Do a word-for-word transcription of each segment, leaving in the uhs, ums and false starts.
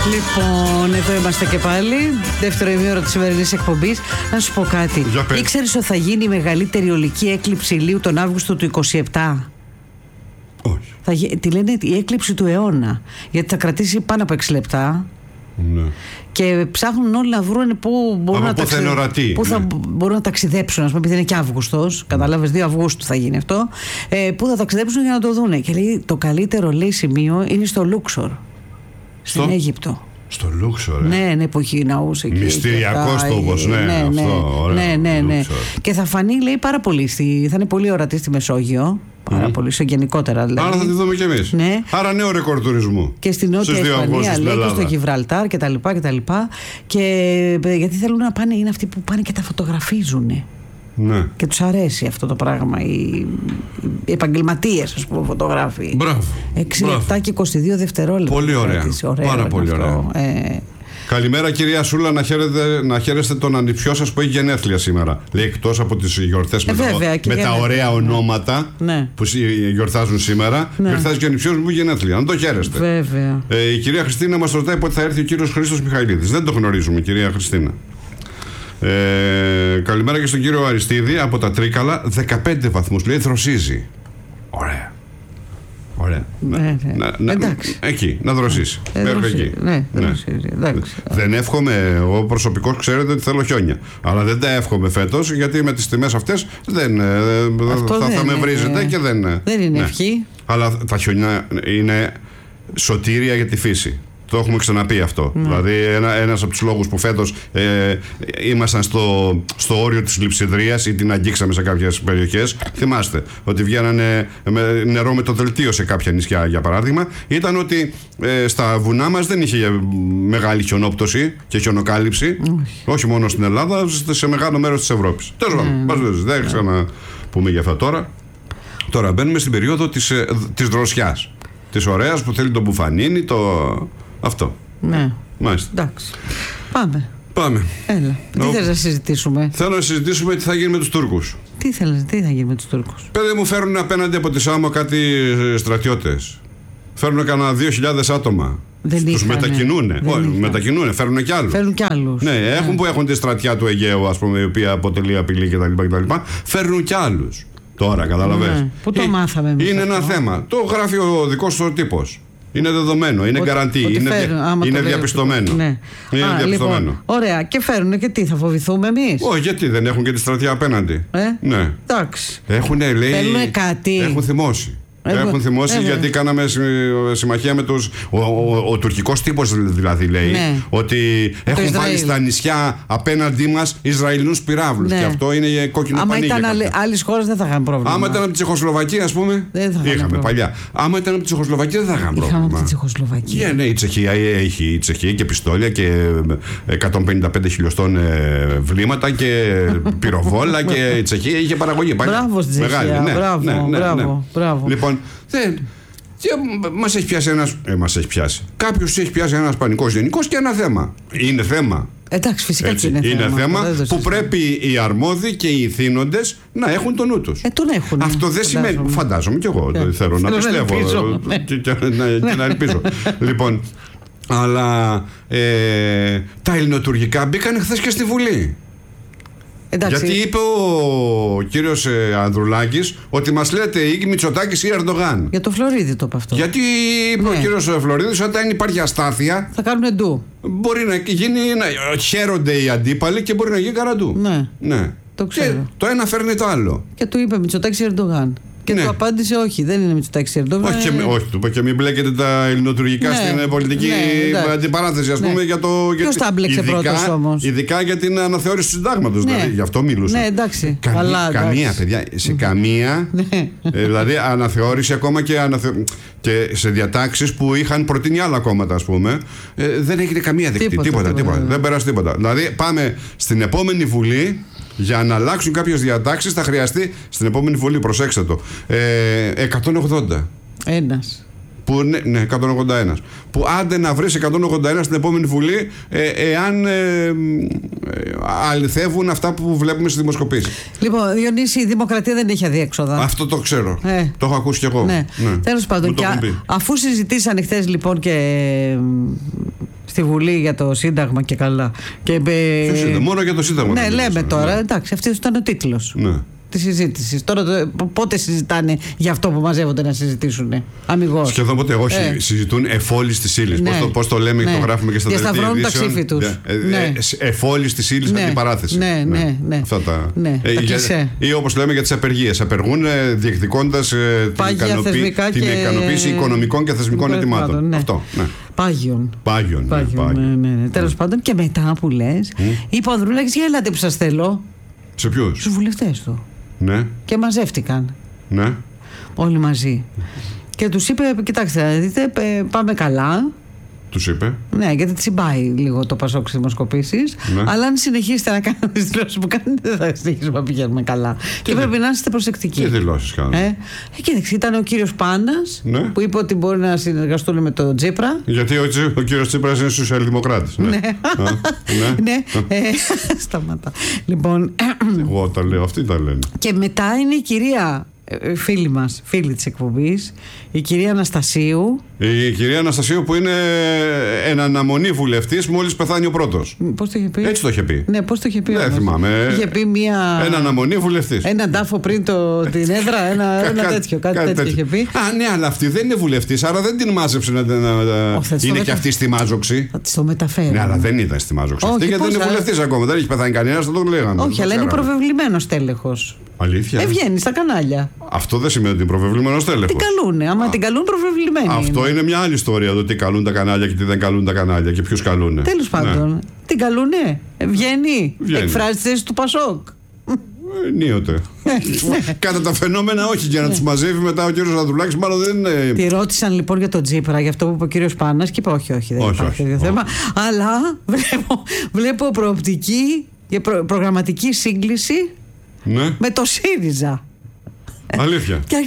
Λοιπόν, εδώ είμαστε και πάλι. Δεύτερο ημίωρο της σημερινής εκπομπής. Να σου πω κάτι. Ήξερες ότι θα γίνει η μεγαλύτερη ολική έκλειψη ηλίου τον Αύγουστο του είκοσι επτά? Όχι. Θα, τη λένε η έκλειψη του αιώνα. Γιατί θα κρατήσει πάνω από έξι λεπτά. Ναι. Και ψάχνουν όλοι να βρουν πού μπορούν, να, ταξι... ορατή, πού θα ναι. μπορούν να ταξιδέψουν. Ας πούμε, επειδή είναι και Αύγουστος, κατάλαβες, δύο Αυγούστου θα γίνει αυτό. Ε, πού θα ταξιδέψουν για να το δούνε. Και λέει το καλύτερο, λέει, σημείο είναι στο Λούξορ. Στο... Στην Αίγυπτο. Στο Λούξορ, ε. Ναι, ναι, που έχει ναούς εκεί. Μυστηριακός τόπος, ναι, ναι, αυτό, ναι, ωραία, ναι, ναι, ναι. Και θα φανεί, λέει, πάρα πολύ. Στη... Θα είναι πολύ ορατή στη Μεσόγειο. Πάρα mm. πολύ, σε γενικότερα δηλαδή. Άρα θα τη δούμε κι εμείς. Ναι. Άρα νέο ρεκόρ τουρισμού. Και στην Νότια Ισπανία, λέει, και στο Γιβραλτάρ κτλ. Και, και, και γιατί θέλουν να πάνε, είναι αυτοί που πάνε και τα φωτογραφίζουν. Ναι. Και τους αρέσει αυτό το πράγμα. Οι, οι επαγγελματίες, ας πούμε, φωτογράφοι. Μπράβο. έξι λεπτά και είκοσι δύο δευτερόλεπτα. Πολύ ωραία. Πάρα πολύ ωραία. Ε, Καλημέρα κυρία Σούλα, να, χαίρετε, να χαίρεστε τον ανιψιό σας που έχει γενέθλια σήμερα. Λέει, εκτός από τις γιορτές ε, με, βέβαια, τα, με τα ωραία ονόματα ναι. που γιορτάζουν σήμερα, ναι. γιορτάζει και ο ανιψιός μου γενέθλια. Να το χαίρεστε. Βέβαια. Ε, η κυρία Χριστίνα μας ρωτάει πότε θα έρθει ο κύριος Χρήστος Μιχαηλίδης. Δεν το γνωρίζουμε, κυρία Χριστίνα. Ε, καλημέρα και στον κύριο Αριστίδη από τα Τρίκαλα. δεκαπέντε βαθμούς, λέει, δροσίζει. Ωραία. Ωραία. Ναι, ναι. Να, να, εντάξει. Εκεί, να δροσίσει. Ε, Μέχρι δροσίζει. εκεί. Ναι, ναι. Δροσίζει. Εντάξει. Δεν εύχομαι, εγώ προσωπικώς ξέρετε ότι θέλω χιόνια. Αλλά δεν τα εύχομαι φέτος, γιατί με τις τιμές αυτές δεν, θα, δεν θα με βρίζετε και δεν. Δεν είναι ναι. ευχή. Αλλά τα χιόνια είναι σωτήρια για τη φύση. Το έχουμε ξαναπεί αυτό. Mm. Δηλαδή, ένα, ένας από τους λόγους που φέτος ε, ήμασταν στο, στο όριο της λειψιδρίας ή την αγγίξαμε σε κάποιες περιοχές. Θυμάστε ότι βγαίνανε με νερό με το δελτίο σε κάποια νησιά, για παράδειγμα. Ήταν ότι ε, στα βουνά μας δεν είχε μεγάλη χιονόπτωση και χιονοκάλυψη. Mm. Όχι μόνο στην Ελλάδα, σε μεγάλο μέρος της Ευρώπης. Τέλος πάντων, δεν ξαναπούμε για αυτά τώρα. Τώρα μπαίνουμε στην περίοδο της, της δροσιάς. Της ωραίας που θέλει το μπουφανίνι, το. Αυτό. Ναι. Μάλιστα. Εντάξει. Πάμε. Πάμε. Έλα. Τι Ο... θες να συζητήσουμε? Θέλω να συζητήσουμε τι θα γίνει με τους Τούρκους. Τι θέλεις, τι θα γίνει με τους Τούρκους? Παιδί μου, φέρνουν απέναντι από τη Σάμο κάτι στρατιώτες. Φέρνουν κανένα δύο χιλιάδες άτομα. Δεν τους μετακινούνε. Όχι, μετακινούνε, φέρνουν κι άλλους. Φέρνουν κι άλλους. Ναι, ναι, έχουν που έχουν τη στρατιά του Αιγαίου, ας πούμε, η οποία αποτελεί απειλή κτλ. Φέρνουν κι άλλους. Τώρα, καταλαβαίνεις. Ναι. Πού το μάθαμε εμείς? Είναι αυτό ένα θέμα. Το γράφει ο δικός του τύπος. Είναι δεδομένο, είναι γκαραντί, είναι, φέρουν, είναι διαπιστωμένο. Ναι. Είναι Α, διαπιστωμένο. Λοιπόν, ωραία, και φέρουν και τι, θα φοβηθούμε εμείς? Όχι, γιατί δεν έχουν και τη στρατιά απέναντι. Ε? Ναι. Εντάξει. Έχουν, λέει, θέλουν κάτι. Έχουν θυμώσει. Έχουν, έχουν θυμώσει ε, γιατί κάναμε συμμαχία με τους. Ο, ο, ο, ο τουρκικός τύπος δηλαδή λέει ναι. ότι το έχουν Ισραήλ. Βάλει στα νησιά απέναντί μας Ισραηλινούς πυράβλους. Ναι. Και αυτό είναι κόκκινο άμα πανί. Άμα ήταν άλλες χώρες δεν θα είχαν πρόβλημα. Άμα ήταν από τη Τσεχοσλοβακία, ας πούμε. Δεν θα είχαμε πρόβλημα. Παλιά. Άμα ήταν από τη Τσεχοσλοβακία δεν θα είχαν πρόβλημα. Είχαμε από τη Τσεχοσλοβακία. Yeah, ναι, η Τσεχία έχει η Τσεχία και πιστόλια και εκατόν πενήντα πέντε χιλιοστών βλήματα και πυροβόλα και η Τσεχία είχε παραγωγή. Μπράβο στην Τσεχία. Μπράβο. Λοιπόν, δεν. Και μας έχει πιάσει ένας. Ε, μας έχει πιάσει. Κάποιος έχει πιάσει ένας πανικός γενικός και ένα θέμα. Είναι θέμα. Εντάξει, φυσικά έτσι, είναι, είναι θέμα. θέμα που συστήνω. Πρέπει οι αρμόδιοι και οι ηθήνοντες να έχουν το νου τους. Ε, τον έχουν. Αυτό δεν φαντάζομαι. σημαίνει. Φαντάζομαι κι εγώ. Yeah. Θέλω να πιστεύω. Και, και, και να ελπίζω. Λοιπόν, αλλά ε, τα ελληνοτουρκικά μπήκαν χθες και στη Βουλή. Εντάξει. Γιατί είπε ο κύριος ε, Ανδρουλάκης ότι μας λέτε ή Μητσοτάκης ή Ερντογάν. Για το Φλωρίδη το είπε αυτό. Γιατί είπε ναι. ο κύριος Φλωρίδης όταν υπάρχει αστάθεια θα κάνουν ντου. Μπορεί να γίνει, να χαίρονται οι αντίπαλοι και μπορεί να γίνει καραντού. Ναι, ναι. Το ξέρω. Και το ένα φέρνει το άλλο. Και του είπε Μητσοτάκης ή Ερντογάν. Και ναι. του απάντησε όχι, δεν είναι Μητσοτάκης ή Ερντογάν. Όχι, είναι... όχι, του είπε και μην μπλέκετε τα ελληνοτουρκικά ναι. στην πολιτική ναι, αντιπαράθεση, ας πούμε. Ναι. Για το, ποιος τα μπλέξε πρώτος όμως? Ειδικά για την αναθεώρηση του συντάγματος. Ναι. Δηλαδή, γι' αυτό μιλούσα. Ναι, εντάξει. Καμία, Αλλά, καμία εντάξει. παιδιά, σε καμία. ε, δηλαδή, αναθεώρηση ακόμα και, αναθεω... και σε διατάξεις που είχαν προτείνει άλλα κόμματα, ας πούμε. Ε, δεν έγινε καμία δεκτή. Τίποτα, τίποτα, τίποτα, τίποτα. Δεν περάσει τίποτα. Δηλαδή, πάμε στην επόμενη Βουλή. Για να αλλάξουν κάποιες διατάξεις θα χρειαστεί στην επόμενη Βουλή, προσέξτε το, ε, εκατόν ογδόντα. Ένας. Που, ναι, ναι, εκατόν ογδόντα ένα. Που άντε να βρεις εκατόν ογδόντα ένα στην επόμενη Βουλή, ε, εάν ε, ε, αληθεύουν αυτά που βλέπουμε στις δημοσκοπήσεις. Λοιπόν, Διονύση, η δημοκρατία δεν έχει αδιέξοδα. Αυτό το ξέρω. Ε. Το έχω ακούσει κι εγώ. Ναι. Ναι. Τέλος πάντων, και α, αφού συζητήσανε χθες λοιπόν και στη Βουλή για το Σύνταγμα και καλά. Και, Ποιο Σύνταγμα, μόνο για το Σύνταγμα. Ναι, λέμε τώρα, ναι. Εντάξει, αυτό ήταν ο τίτλος. Ναι. Τη συζήτηση. Τώρα πότε συζητάνε για αυτό που μαζεύονται να συζητήσουν, αμιγώς. Σχεδόν ποτέ, όχι. Ε. Συζητούν εφόλης της ύλης. Ναι. Πώς, το, πώς το λέμε και ναι. το γράφουμε και στα τελευταία ειδήσεων. Για σταυρώνουν τα ξύφη τους. Ναι. Εφόλης της ύλης ναι. αντιπαράθεση. Ναι, ναι, ναι. ναι. Αυτά τα. Ναι. Ε, τα για, ή όπως λέμε για τις απεργίες. Απεργούν διεκδικώντας ε, την, ικανοποιή, την και... ικανοποίηση οικονομικών και θεσμικών αιτημάτων. Ναι. Αυτό. Ναι. Πάγιον. Πάγιον. Ναι, Πάγιον, ναι, ναι, ναι. Τέλος πάντων, και μετά που λες, είπε ο Ανδρουλάκης, για ελάτε που σας θέλω. Σε ποιους? Στους βουλευτές του. Ναι. Και μαζεύτηκαν. Ναι. Όλοι μαζί. Και τους είπε, κοιτάξτε, δείτε, πάμε καλά. Τους είπε. Ναι, γιατί τσιμπάει λίγο το Πασόκ στις δημοσκοπήσεις. Ναι. Αλλά αν συνεχίσετε να κάνετε τις δηλώσεις που κάνετε, δεν θα συνεχίσουμε να πηγαίνουμε καλά. Τι και δε... πρέπει να είστε προσεκτικοί. Τι δηλώσεις κάνετε? Ε, ε, κοίταξε, ήταν ο κύριος Πάνας, ναι. που είπε ότι μπορεί να συνεργαστούν με τον Τσίπρα. Γιατί ο, ο κύριος Τσίπρας είναι σοσιαλδημοκράτης. Ναι. ναι. ναι. ε, σταματά. Λοιπόν. Εγώ τα λέω, αυτοί τα λένε. Και μετά είναι η κυρία. Φίλη μας, φίλη της εκπομπής, η κυρία Αναστασίου. Η κυρία Αναστασίου που είναι εν αναμονή βουλευτής μόλις πεθάνει ο πρώτος. Πώς το είχε πει? Έτσι το είχε πει. Ναι, πώς το είχε πει? Δεν θυμάμαι. Είχε πει μια... Εν αναμονή βουλευτής. Ένα τάφο πριν το... την έδρα, ένα, ένα τέτοιο. Κάτι, κάτι τέτοιο είχε πει. Α, ναι, αλλά αυτή δεν είναι βουλευτής, άρα δεν την μάζεψε να. Είναι μετα... και αυτή στη μάζοξη. Θα της το μεταφέρει. Ναι, αλλά δεν ήταν στη μάζοξη. Αυτή γιατί δεν είναι βουλευτής ακόμα. Δεν έχει πεθάνει κανένας, θα το λέγαμε. Όχι, αλλά είναι προβεβλημένος τέλεχος. Αλήθεια. Ε, βγαίνει στα κανάλια. Αυτό δεν σημαίνει ότι είναι προβεβλημένος τέλεχος. Την καλούνε. Άμα Α. την καλούν, προβεβλημένοι. Αυτό είναι. είναι μια άλλη ιστορία. Το τι καλούν τα κανάλια και τι δεν καλούν τα κανάλια και ποιους καλούνε. Τέλος πάντων. Ναι. Την καλούνε. Ε, βγαίνει. βγαίνει. Εκφράζει τη θέση του Πασόκ. Ε, Νίωτε. Κατά τα φαινόμενα, όχι. Για να τους μαζεύει μετά ο κύριος Ανδρουλάκης, μάλλον δεν είναι. Τη ρώτησαν λοιπόν για τον Τσίπρα, για αυτό που είπε ο κύριος Πάνας, και είπε: Όχι, όχι, δεν όχι, υπάρχει τέτοιο θέμα. Αλλά βλέπω, βλέπω προοπτική και προ, προγραμματική σύγκληση. Ναι. Με το ΣΥΡΙΖΑ. Αλήθεια. Και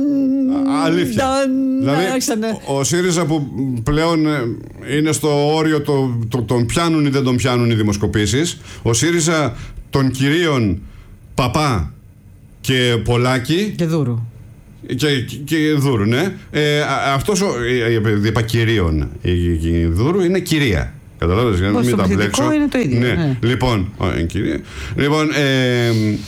Αλήθεια. Δηλαδή, ο ΣΥΡΙΖΑ που πλέον είναι στο όριο το, το, τον πιάνουν ή δεν τον πιάνουν οι δημοσκοπήσεις. Ο ΣΥΡΙΖΑ των κυρίων Παπά και Πολάκη. Και Δούρου. Και, και, και Δούρου, ναι. Ε, αυτός ο. Είπα κυρίων. Η Δούρου είναι κυρία. Καταλάβες, για να μην τα μπλέξω. Είναι το ίδιο. Ναι. Ναι. Λοιπόν, ο, κυρία. Λοιπόν, ε,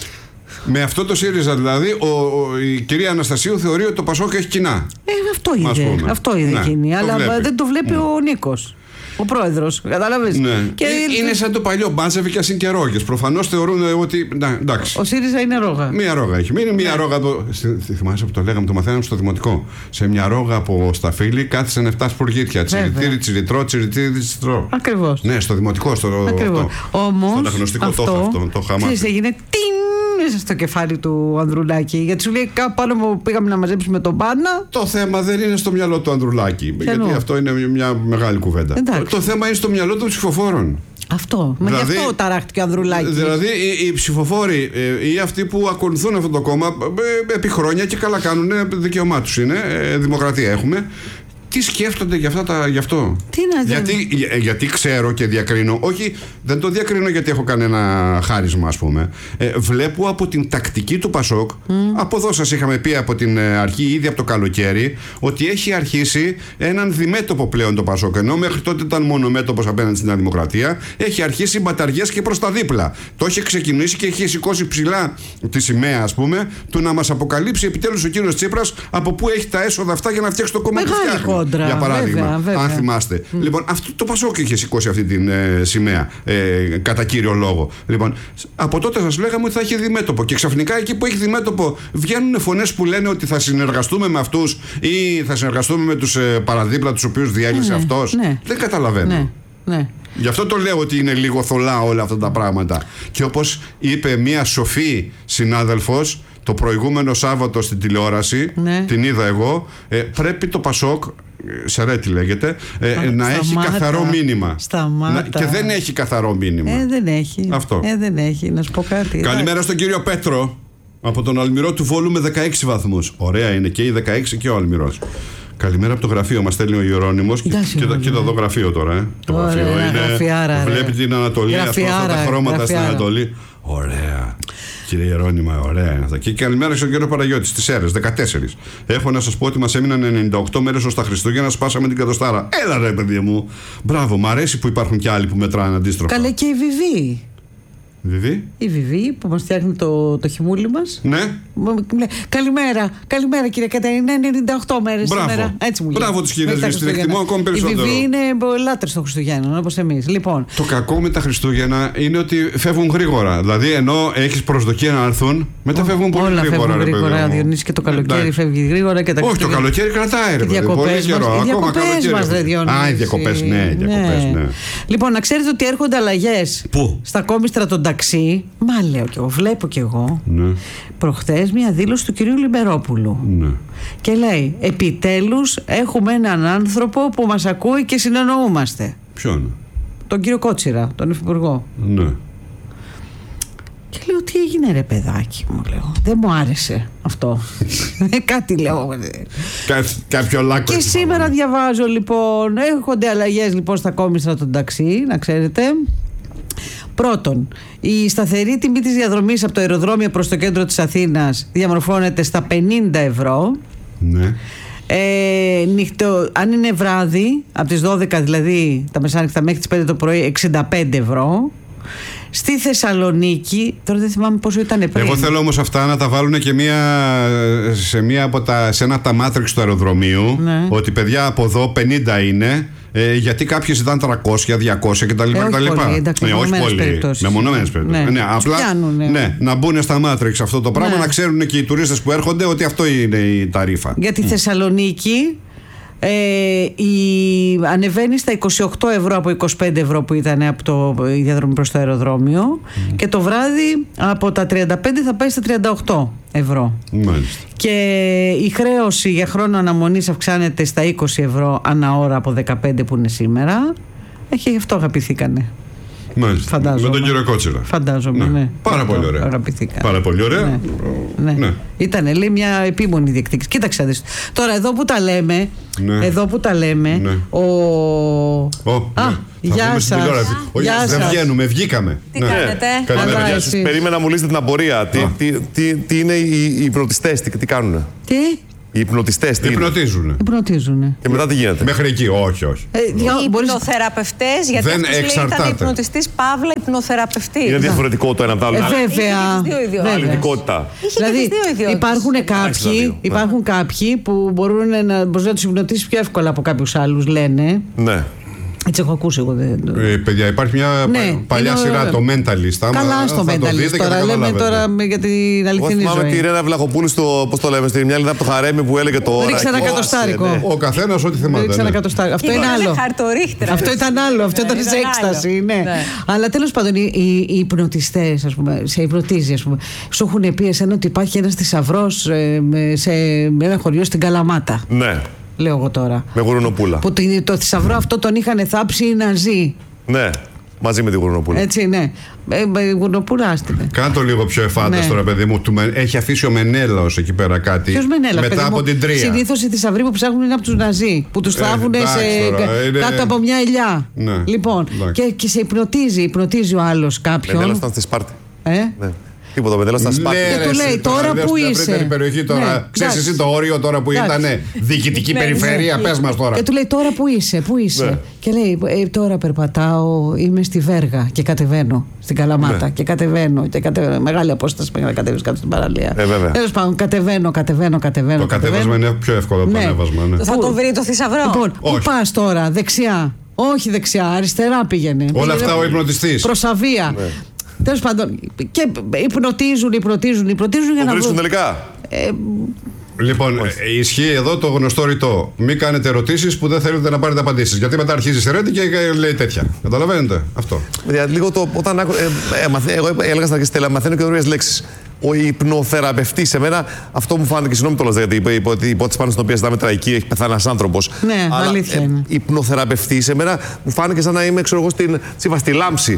με αυτό το ΣΥΡΙΖΑ δηλαδή, ο, ο, η κυρία Αναστασίου θεωρεί ότι το Πασόκ έχει κοινά. Ε, αυτό είδε. Αυτό είδε ναι, εκείνη. Αλλά βλέπει. Δεν το βλέπει mm. ο Νίκος. Ο πρόεδρος, κατάλαβες. Ναι. Και ε, είναι σαν το παλιό μπάζεβι και ασυγκερόγες. Προφανώς θεωρούν ότι. Να, εντάξει. Ο ΣΥΡΙΖΑ είναι ρόγα. Μία ρόγα έχει. Είναι μία ναι. ρόγα. Το, θυμάσαι που το λέγαμε, το μαθαίναμε στο δημοτικό. Σε μια ρόγα από Σταφύλη κάθισαν εφτά σπουργίτια. Τσιριτήρι, τσιριτρό, τσιριτήρι, τσιριτρό. Ακριβώς. Ναι, στο δημοτικό. Στο, Όμως. Στο αναγνωστικό το είχα αυτό. Το είχα μάθει. Έγινε τιν μέσα στο κεφάλι του Ανδρουλάκη. Γιατί σου λέει κάπου πάνω που πήγαμε να μαζέψουμε τον Πάνα. Το θέμα δεν είναι στο μυαλό του Ανδρουλάκη. Γιατί αυτό είναι μια μεγάλη κουβέντα. Το θέμα είναι στο μυαλό των ψηφοφόρων. Αυτό. Μα δηλαδή, γι' αυτό ταράχτηκε ο Ανδρουλάκης. Δηλαδή οι, οι ψηφοφόροι ή αυτοί που ακολουθούν αυτό το κόμμα επί χρόνια και καλά κάνουν, δικαίωμά τους είναι, δημοκρατία έχουμε. Τι σκέφτονται για, αυτά τα, για αυτό. Τι να γιατί, για, γιατί ξέρω και διακρίνω. Όχι, δεν το διακρίνω γιατί έχω κανένα χάρισμα, ας πούμε. Ε, βλέπω από την τακτική του Πασόκ, mm. από εδώ σας είχαμε πει από την αρχή, ήδη από το καλοκαίρι, ότι έχει αρχίσει έναν διμέτωπο πλέον το Πασόκ. Ενώ μέχρι τότε ήταν μονομέτωπος απέναντι στην Δημοκρατία, έχει αρχίσει μπαταριές και προς τα δίπλα. Το έχει ξεκινήσει και έχει σηκώσει ψηλά τη σημαία, ας πούμε, του να μας αποκαλύψει επιτέλους ο κύριος Τσίπρας από πού έχει τα έσοδα αυτά για να φτιάξει το κόμμα που φτιάχνει. Για παράδειγμα, βέβαια, βέβαια. αν θυμάστε. Mm. Λοιπόν, αυτό το Πασόκ είχε σηκώσει αυτή την ε, σημαία, ε, κατά κύριο λόγο. Λοιπόν, από τότε σας λέγαμε ότι θα έχει διμέτωπο. Και ξαφνικά εκεί που έχει διμέτωπο βγαίνουν φωνές που λένε ότι θα συνεργαστούμε με αυτούς ή θα συνεργαστούμε με τους ε, παραδίπλα τους οποίους διέλυσε ναι, αυτός. Ναι. Δεν καταλαβαίνω. Ναι, ναι. Γι' αυτό το λέω ότι είναι λίγο θολά όλα αυτά τα πράγματα. Και όπως είπε μία σοφή συνάδελφος το προηγούμενο Σάββατο στην τηλεόραση, ναι. την είδα εγώ, ε, πρέπει το Πασόκ, Σερέτη λέγεται, ε, Α, να έχει καθαρό μήνυμα. Σταμάτα. Να, και δεν έχει καθαρό μήνυμα. Ε, δεν έχει. Αυτό. Ε, δεν έχει. Να σου πω κάτι. Καλημέρα στον κύριο Πέτρο, από τον Αλμυρό του Βόλου με δεκαέξι βαθμούς. Ωραία είναι και οι δεκαέξι και ο Αλμυρός. Καλημέρα από το γραφείο, μας στέλνει ο Ιερώνυμος. Και, και, και το γραφείο τώρα. Ε. Το Ωραία, γραφείο είναι. Γραφιάρα, βλέπει την Ανατολή, αυτά τα χρώματα στην Ανατολή. Ωραία. Κύριε Ιερώνυμα, ωραία είναι αυτά. Και καλημέρα στον κύριο Παναγιώτη στις Σέρρες, δεκατέσσερα. Έχω να σας πω ότι μας έμειναν ενενήντα οκτώ μέρες ως τα Χριστούγεννα, σπάσαμε την κατοστάρα. Έλα ρε παιδί μου. Μπράβο, μου αρέσει που υπάρχουν και άλλοι που μετράνε αντίστροφα. Καλέ και η Βιβί. Βιβί. Η Βιβί που μας φτιάχνει το, το χυμούλι μας. Ναι. Καλημέρα, καλημέρα κύριε Κατερίνα. Είναι ενενήντα οκτώ μέρες σήμερα. Έτσι μου λέει. Μπράβο τους κυρίες, την εκτιμώ ακόμη περισσότερο. Η Βιβί είναι λάτρες των Χριστουγέννων, όπως εμείς. Λοιπόν. Το κακό με τα Χριστούγεννα είναι ότι φεύγουν γρήγορα. Δηλαδή, ενώ έχεις προσδοκία να έρθουν, μετά φεύγουν πολύ όλα γρήγορα. Όλα φεύγουν γρήγορα, Διονύση, και το καλοκαίρι φεύγει γρήγορα. Και τα Όχι, το καλοκαίρι κρατάει, ρε παιδί. Διακοπές μας, ρε Διονύση. Α, οι διακοπές, ναι, διακοπές, ναι. Λοιπόν, να ξέρετε ότι έρχονται αλλαγές στα κόμιστρα των ταξί. Μα λέω κι εγώ, βλέπω κι εγώ. Ναι. Προχθές μια δήλωση του κυρίου Λιμπερόπουλου. Ναι. Και λέει: επιτέλους έχουμε έναν άνθρωπο που μας ακούει και συνεννοούμαστε. Ποιον? Τον κύριο Κότσιρα, τον υφυπουργό. Ναι. Και λέω: τι έγινε, ρε παιδάκι μου, λέω. Δεν μου άρεσε αυτό. Κάτι λέω. Κα, κάποιο λάκκο. Και σήμερα διαβάζω λοιπόν: έρχονται αλλαγές λοιπόν στα κόμιστρα των ταξί, να ξέρετε. Πρώτον, η σταθερή τιμή της διαδρομής από το αεροδρόμιο προς το κέντρο της Αθήνας διαμορφώνεται στα πενήντα ευρώ. Ναι. Ε, νυχτο, αν είναι βράδυ, από τις δώδεκα δηλαδή τα μεσάνυχτα μέχρι τις πέντε το πρωί, εξήντα πέντε ευρώ. Στη Θεσσαλονίκη, τώρα δεν θυμάμαι πόσο ήταν πριν. Εγώ θέλω όμως αυτά να τα βάλουν και μία, σε, μία από τα, σε ένα από τα μάτριξ του αεροδρομίου. Ναι. Ότι παιδιά από εδώ πενήντα είναι. Ε, γιατί κάποιες ήταν τριακόσια, διακόσια κτλ. Ε, όχι πολύ, εντάξει, ναι, όχι πολύ. Μεμονωμένες περιπτώσεις. Ναι. Ναι, απλά ναι, να μπουν στα μάτριξ αυτό το πράγμα, ναι. Να ξέρουν και οι τουρίστες που έρχονται ότι αυτό είναι η ταρίφα. Για τη mm. Θεσσαλονίκη ε, η, ανεβαίνει στα είκοσι οκτώ ευρώ από είκοσι πέντε ευρώ που ήταν από το, η διαδρομή προς το αεροδρόμιο mm. και το βράδυ από τα τριάντα πέντε θα πάει στα τριάντα οκτώ ευρώ. Μάλιστα. Και η χρέωση για χρόνο αναμονής αυξάνεται στα είκοσι ευρώ ανά ώρα από δεκαπέντε που είναι σήμερα. Έχει γι' αυτό αγαπηθήκανε. Μάλιστα. Φαντάζομαι. Με τον κύριο Κότσιρα. Φαντάζομαι, ναι. ναι. Πάρα πολύ ωραία. Αγαπηθήκανε. Πάρα πολύ ωραία. Ναι. Ναι. Ναι. Ήτανε, λέει, μια επίμονη διεκδίκηση. Κοίταξε να δεις. Τώρα εδώ που τα λέμε, ναι. εδώ που τα λέμε, ναι. ο... ο... Α, ναι. Γεια σας. Όχι, δεν βγαίνουμε, βγήκαμε. Τι ναι. κάνετε? Καλημέρα, γεια σας. Περίμενα να μου λύσετε την απορία. Τι, τι, τι, τι είναι οι, οι υπνοτιστές, τι, τι κάνουνε? Τι? Οι υπνοτιστές τι υπνοτίζουνε. Υπνοτίζουνε. Και μετά τι γίνεται? Μέχρι εκεί, όχι, όχι. Ε, οι υπνοθεραπευτές, γιατί δεν ήταν υπνοτιστής παύλα υπνοθεραπευτή. Είναι διαφορετικό το ένα από το άλλο. Ε, βέβαια. Άλλη ειδικότητα. Δηλαδή υπάρχουν κάποιοι, υπάρχουν κάποιοι που μπορούν να, να τους υπνοτίσεις πιο εύκολα από κάποιους άλλους, λένε. Ναι. Έτσι έχω ακούσει εγώ. Δεν... Ε, παιδιά, υπάρχει μια ναι, παλιά είναι... σειρά, το Mentalist. Καλά στο Mentalist. Τώρα λέμε τώρα για την αληθινή ζωή. Θυμάμαι τη Ρένα Βλαχοπούλου στο, πώς το λέμε, στη μια Ελληνίδα από το Χαρέμι που έλεγε το ώρα. Ρίξε ένα κατοστάρικο. Ναι. Ο καθένας ό,τι θυμάται. Ρίξε ένα κατοστάρικο. Αυτό είναι άλλο. Αυτό ήταν άλλο. Αυτό ήταν σε έκσταση. Αλλά τέλος πάντων, οι υπνοτιστές, ας πούμε, σε υπνοτίζει, ας πούμε, σου έχουν πει εσένα ότι υπάρχει ένας θησαυρός σε ένα χωριό στην Καλαμάτα. Ναι. Λέω εγώ τώρα. Με γουρνοπούλα. Που το, το θησαυρό αυτό τον είχαν θάψει οι Ναζί. Ναι, μαζί με τη γουρνοπούλα. Έτσι, ναι. Ε, η γουρνοπούλα άστηνε. Κάντο λίγο πιο εφάνταστο, ναι. Ρε παιδί μου. Έχει αφήσει ο Μενέλαος εκεί πέρα κάτι. Ποιος Μενέλαος? Μετά από μου, την Τρία. Συνήθως οι θησαυροί που ψάχνουν είναι από τους Ναζί. Που τους θάβουν ε, είναι... κάτω από μια ελιά. Ναι. Λοιπόν, και, και σε υπνοτίζει. Υπνοτίζει ο άλλος κάποιον. Μενέλαος ήταν στη Σπάρτη. Ε? Ναι. Τίποτα, Μενέλαος ήταν Σπάρτη. Και του λέει τώρα που είσαι. Ξέρεις εσύ το όριο τώρα που ήταν διοικητική περιφέρεια, πες μας τώρα. Και του λέει τώρα που είσαι, πού είσαι. Και λέει τώρα περπατάω, είμαι στη Βέργα και κατεβαίνω στην Καλαμάτα. Και κατεβαίνω. Μεγάλη απόσταση μέχρι να κατέβεις κάτω στην παραλία. Τέλος πάντων, κατεβαίνω, κατεβαίνω, κατεβαίνω. Το κατέβασμα είναι πιο εύκολο από το ανέβασμα. Θα το βρει το θησαυρό. Λοιπόν, πού πας τώρα, δεξιά? Όχι δεξιά, αριστερά πήγαινε. Όλα αυτά ο υπνοτιστής. Προς Αβία. Τέλος πάντων, και υπνοτίζουν, υπνοτίζουν, υπνοτίζουν για το να βρίσκουν βρουν. τελικά. Ε, Λοιπόν, ε, ισχύει εδώ το γνωστό ρητό. Μην κάνετε ερωτήσεις που δεν θέλετε να πάρετε απαντήσεις. Γιατί μετά αρχίζει η Ρέντι και λέει τέτοια. Καταλαβαίνετε αυτό. Δηλαδή, λίγο το, όταν άκου, ε, ε, μαθα, εγώ έλεγα στην αρχή Στέλλα, μαθαίνω καινούριες λέξεις. Ο υπνοθεραπευτής, εμένα αυτό μου φάνηκε, συγγνώμη κιόλας, γιατί η υπόθεση πάνω στην οποία ζητάμε τραγική έχει πεθάνει ένας άνθρωπος. Ναι, αλλά, αλήθεια είναι. Ε, υπνοθεραπευτής, εμένα μου φάνηκε σαν να είμαι, ξέρω εγώ, στην, στη Λάμψη.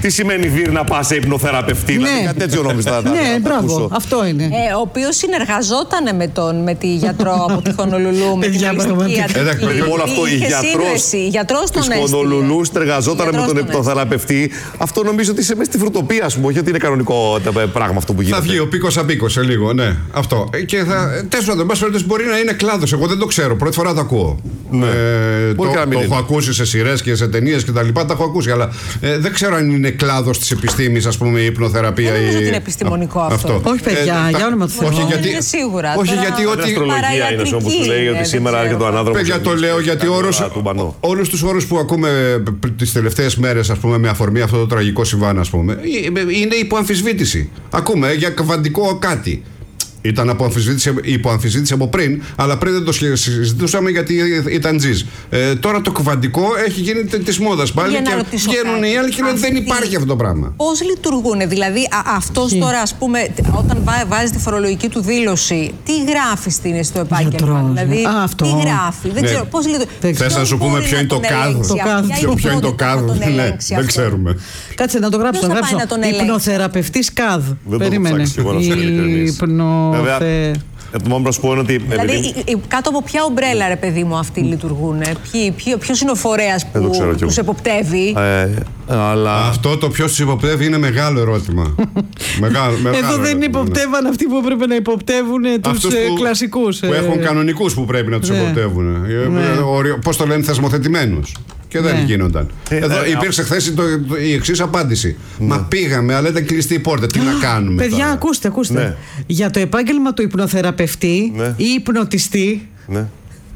Τι σημαίνει Βίρ να πα σε υπνοθεραπευτή, Ναι. δηλαδή κάτι τέτοιο νόμιζα. Ναι, μπράβο, αυτό είναι. Ε, ο οποίος συνεργαζόταν με, τον, με τη γιατρό από τη Χονολουλού. με την Παιδιά, ολιστική πραγματικά. αντική. Δηλαδή, όλο αυτό η Είχε γιατρός σύνδεση. Η γιατρός τον της έστειλε. Χονολουλού συνεργαζόταν με Γιατρός τον τον υπνοθεραπευτή. Αυτό νομίζω ότι είσαι μέσα στη φρουτοπία, α πούμε. Όχι ότι είναι κανονικό πράγμα αυτό που γίνεται. Θα βγει ο πίκος απίκος σε λίγο, ναι. Αυτό. Και θα. Τέλος πάντων, μπας περιπτώσει, μπορεί να είναι κλάδος. Εγώ δεν το ξέρω. Πρώτη φορά το ακούω. Ναι. Ε, Μπορεί το και να μην το είναι. έχω ακούσει σε σειρές και σε ταινίες και τα λοιπά. Τα έχω ακούσει. Αλλά ε, δεν ξέρω αν είναι κλάδος της επιστήμης, ας πούμε, η υπνοθεραπεία. Δεν νομίζω ή... ότι είναι επιστημονικό Α, αυτό. Όχι, παιδιά, τα- για όνομα του Θεού. Όχι, Δεν γιατί. είναι σίγουρα. Όχι, Τώρα- γιατί Είναι ό,τι. αστρολογία είναι αυτό που σου λέει παραϊατρική, ότι ε, σήμερα δεν έρχεται ο ξέρω. ανάδρομος. Παιδιά, το λέω γιατί όρους, όλους τους όρους που ακούμε τις τελευταίες μέρες, ας πούμε, με αφορμή αυτό το τραγικό συμβάν, ας πούμε, είναι υπό αμφισβήτηση. Ακούμε για κβαντικό κάτι. Ήταν από αμφισβήτηση, υπό αμφισβήτηση από πριν, αλλά πριν δεν το συζητούσαμε γιατί ήταν τζιζ. Ε, τώρα το κβαντικό έχει γίνει τη μόδα πάλι Για να και ρωτήσω βγαίνουν κάτι. οι άλλοι και λένε δεν Αυτοί υπάρχει αυτό το πράγμα. Πώς λειτουργούν, δηλαδή αυτός τώρα, ας πούμε, όταν βά- βάζει τη φορολογική του δήλωση, τι γράφει στην στο επάγγελμα, Γιατρός, δηλαδή α, αυτό. τι γράφει, δεν Ναι. ξέρω πώς λειτουργεί. Δεν ξέρω. Θες να σου πούμε ποιο είναι το κάδ. Το κάδ. Ποιο είναι το κάδ, ναι, δεν ξέρουμε. Κάτσε να το γράψω. Ποιος Να θα πάει γράψω. να τον ελέγξει? Υπνοθεραπευτής ΚΑΔ. το Περίμενε. έχω ψάξει εγώ, να σου είμαι ειλικρινής. Υπνοθε... Ε, το μόνο που σου πω είναι ότι. Δηλαδή, επειδή- η- η- κάτω από ποια ομπρέλα, ρε παιδί μου, αυτοί λειτουργούν, ποιο είναι ο φορέας Δεν το που ξέρω κι εγώ. τους εποπτεύει. Ε, αλλά. Αυτό το ποιο του υποπτεύει είναι μεγάλο ερώτημα. μεγάλο, μεγάλο Εδώ δεν ερώτημα, υποπτεύαν αυτοί που έπρεπε να υποπτεύουν τους Αυτούς ε, που- κλασικούς. Που ε, έχουν κανονικούς που πρέπει να τους ναι. υποπτεύουν. Ναι. Πώς το λένε, θεσμοθετημένους. Και δεν Ναι. γίνονταν. Ε, Εδώ ε, υπήρξε χθε η εξή απάντηση. Μα πήγαμε, αλλά ήταν κλειστή η πόρτα. Τι να κάνουμε. Παιδιά, τώρα? ακούστε, ακούστε. Ναι. Για το επάγγελμα του υπνοθεραπευτή Ναι. ή υπνοτιστή, Ναι.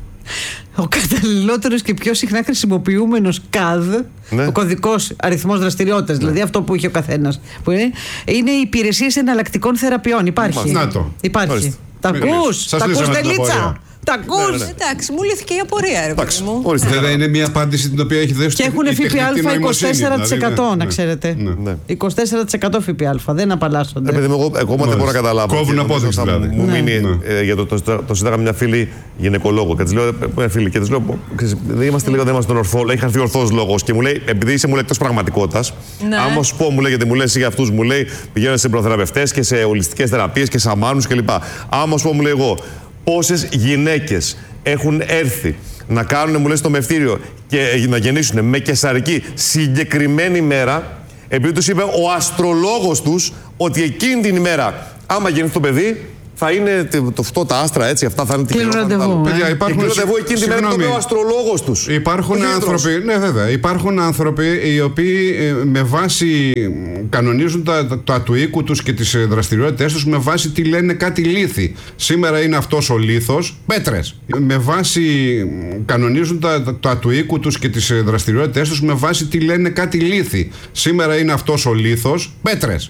ο καταλληλότερος και πιο συχνά χρησιμοποιούμενος ΚΑΔ, Ναι. ο κωδικός αριθμός δραστηριότητας, δηλαδή αυτό που είχε ο καθένας, που είναι, είναι οι υπηρεσίες εναλλακτικών θεραπείων. Υπάρχει. Να το. Υπάρχει. Ορίστε. Τα Μη- ακούς, σας τα ακούς, λύσαμε την Τελίτσα. απορία. Τα ακούς. Εντάξει, μου λύθηκε η απορία, ρε παιδί Εντάξει, μου. ορίστε. Βέβαια είναι μια απάντηση την οποία έχει δώσει Και έχουν η τεχνητή ΦΠΑ νοημοσύνη, είκοσι τέσσερα τοις εκατό, δηλαδή, ναι. να ξέρετε. Ναι. Ναι. είκοσι τέσσερα τοις εκατό ΦΠΑ, δεν απαλλάσσονται. Επειδή εγώ ακόμα δεν μπορώ να καταλάβω. Κόβουν Και νομίζω απόδειξη, θα δηλαδή. Μου Ναι. μείνει Ναι. ε, για το, το, το, το σύνταγα μια φίλη γυναικολόγο. Και τη λέω, ε, φίλη, και της λέω, ξέρεις, δεν είμαστε λίγο, δεν είμαστε τον ορθό. Έχει χαθεί ορθός λόγος. Και μου λέει, επειδή είσαι μου λέει εκτός πραγματικότητας, Ναι. άμα σου πω, μου λέει, γιατί μου λέει για αυτούς, μου λέει, πηγαίνω σε προθεραπευτές και σε ολιστικές θεραπείες και σαμάνους κλπ. Άμα σου πω, μου λέει εγώ, πόσες γυναίκες έχουν έρθει να κάνουν, μου λέει, στο μευτήριο και ε, να γεννήσουν με καισαρική συγκεκριμένη μέρα, επειδή τους είπε ο αστρολόγος τους ότι εκείνη την ημέρα, άμα γεννήσει το παιδί, θα είναι το, το αυτό, τα άστρα έτσι, αυτά θα είναι Κλείνουν τυχερό, θα είναι ραντεβού, τα- ε. Παιδιά, Και υπάρχουν. κλείνουν ραντεβού εκείνη την μέρα που το Συγγνώμη. είπε ο αστρολόγος τους. Υπάρχουν Ο γιατρός. άνθρωποι, ναι βέβαια, υπάρχουν άνθρωποι οι οποίοι ε, με βάση κανονίζουν τα, τα, τα του οίκου τους και τις ε, δραστηριότητες τους με βάση τι λένε κάτι λίθοι. Σήμερα είναι αυτός ο λίθος, πέτρες. Με βάση κανονίζουν τα, τα, τα του οίκου τους και τις ε, δραστηριότητες τους με βάση τι λένε κάτι λίθοι. Σήμερα είναι αυτός ο λίθος, πέτρες.